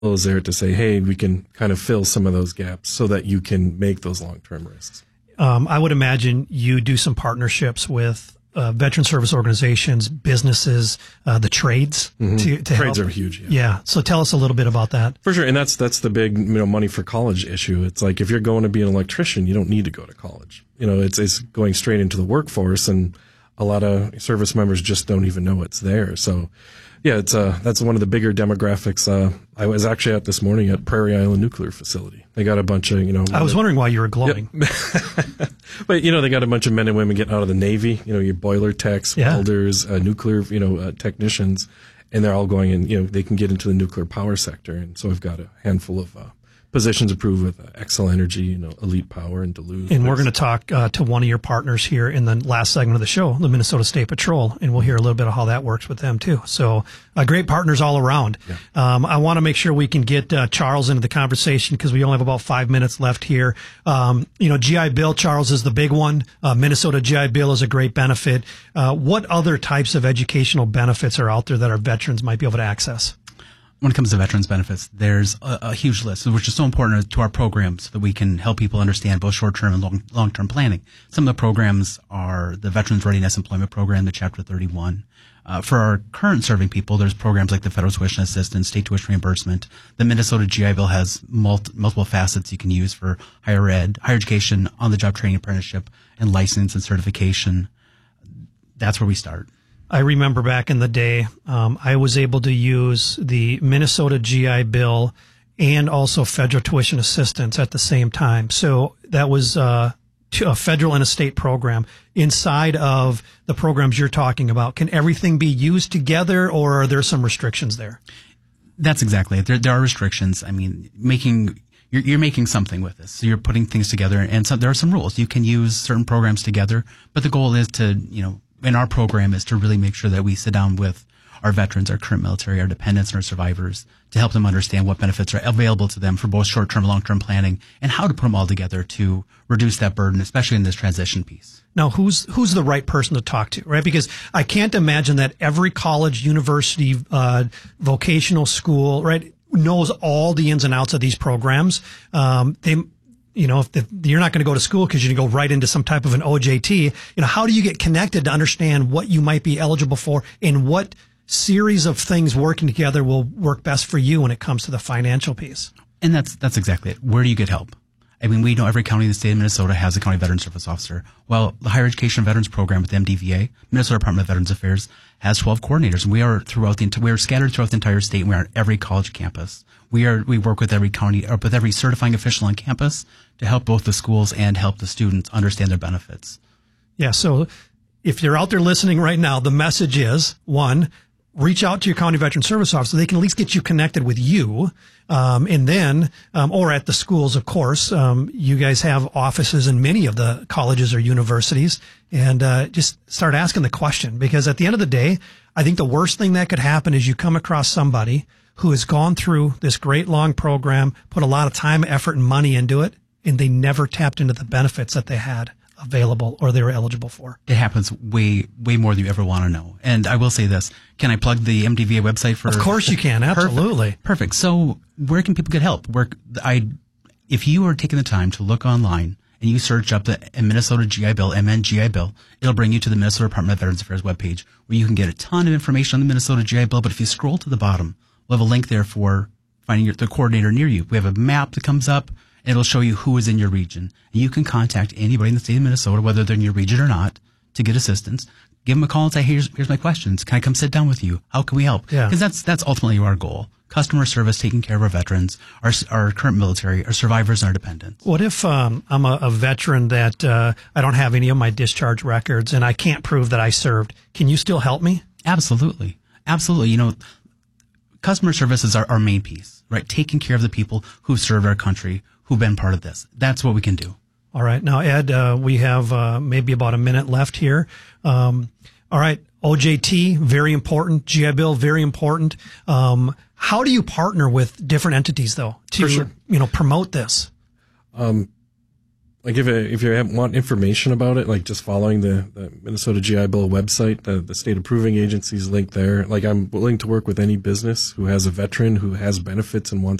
is there to say, hey, we can kind of fill some of those gaps so that you can make those long-term risks. I would imagine you do some partnerships with veteran service organizations, businesses, the trades to Trades help. are huge. Yeah. So tell us a little bit about that. For sure. And that's the big, money for college issue. It's like, if you're going to be an electrician, you don't need to go to college. It's going straight into the workforce, and a lot of service members just don't even know it's there. So yeah, that's one of the bigger demographics. I was actually out this morning at Prairie Island Nuclear Facility. They got a bunch of, I was wondering why you were glowing. Yep. But, they got a bunch of men and women getting out of the Navy, your boiler techs, welders, nuclear, technicians, and they're all going in, they can get into the nuclear power sector. And so we've got a handful of positions approved with Xcel Energy, Elite Power and Duluth. And we're going to talk to one of your partners here in the last segment of the show, the Minnesota State Patrol, and we'll hear a little bit of how that works with them too. So great partners all around. Yeah. I want to make sure we can get Charles into the conversation because we only have about 5 minutes left here. GI Bill, Charles, is the big one. Minnesota GI Bill is a great benefit. What other types of educational benefits are out there that our veterans might be able to access? When it comes to veterans benefits, there's a huge list, which is so important to our programs so that we can help people understand both short-term and long-term planning. Some of the programs are the Veterans Readiness Employment Program, the Chapter 31. For our current serving people, there's programs like the Federal Tuition Assistance, State Tuition Reimbursement. The Minnesota GI Bill has multiple facets you can use for higher education, on-the-job training, apprenticeship, and license and certification. That's where we start. I remember back in the day, I was able to use the Minnesota GI Bill and also federal tuition assistance at the same time. So that was a federal and a state program. Inside of the programs you're talking about, can everything be used together, or are there some restrictions there? That's exactly it. There are restrictions. I mean, you're making something with this. So you're putting things together, and there are some rules. You can use certain programs together, but the goal is to, in our program is to really make sure that we sit down with our veterans, our current military, our dependents, and our survivors to help them understand what benefits are available to them for both short-term and long-term planning, and how to put them all together to reduce that burden, especially in this transition piece. Now, who's the right person to talk to, right? Because I can't imagine that every college, university, vocational school, right, knows all the ins and outs of these programs. You're not going to go to school because you can go right into some type of an OJT. How do you get connected to understand what you might be eligible for and what series of things working together will work best for you when it comes to the financial piece? And that's exactly it. Where do you get help? I mean, we know every county in the state of Minnesota has a county veteran service officer. Well, the Higher Education Veterans Program with MDVA, Minnesota Department of Veterans Affairs, has 12 coordinators, and we are scattered throughout the entire state, and we are on every college campus. We work with every county, or with every certifying official on campus to help both the schools and help the students understand their benefits. Yeah. So if you're out there listening right now, the message is, one, reach out to your county veteran service officer so they can at least get you connected with you. And then, or at the schools, of course, you guys have offices in many of the colleges or universities, and just start asking the question, because at the end of the day, I think the worst thing that could happen is you come across somebody who has gone through this great long program, put a lot of time, effort, and money into it, and they never tapped into the benefits that they had available or they were eligible for. It happens way more than you ever want to know. And I will say this. Can I plug the MDVA website for? Of course you can. Absolutely. Perfect. So where can people get help? If you are taking the time to look online and you search up the Minnesota GI Bill, MNGI Bill, it'll bring you to the Minnesota Department of Veterans Affairs webpage where you can get a ton of information on the Minnesota GI Bill. But if you scroll to the bottom, we'll have a link there for finding the coordinator near you. We have a map that comes up. It'll show you who is in your region. And you can contact anybody in the state of Minnesota, whether they're in your region or not, to get assistance. Give them a call and say, hey, here's my questions. Can I come sit down with you? How can we help? Yeah. Because that's ultimately our goal. Customer service, taking care of our veterans, our current military, our survivors, and our dependents. What if I'm a veteran that I don't have any of my discharge records and I can't prove that I served? Can you still help me? Absolutely. Absolutely. Customer service is our main piece, right? Taking care of the people who served our country, who've been part of this. That's what we can do. All right. Now, Ed, we have maybe about a minute left here. All right. OJT, very important. GI Bill, very important. How do you partner with different entities, though, to promote this? like if you want information about it, like just following the Minnesota GI Bill website, the state approving agency's link there. Like I'm willing to work with any business who has a veteran who has benefits and wants